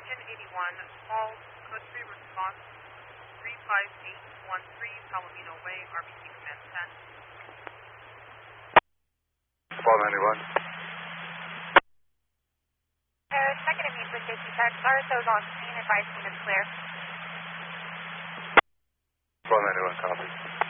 Engine 81, call code 3 response 35813 Palomino Way, RBC Command 10. Fall 91. Second and with safety check. RSO's on scene, advice team is clear. Fall 91, copy.